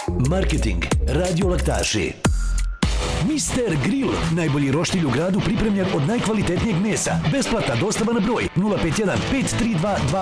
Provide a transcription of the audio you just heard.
Marketing, radio laktaši. Mister Grill, najbolji roštilj u gradu pripremljen od najkvalitetnijeg mesa. Besplatna dostava na broj 051 532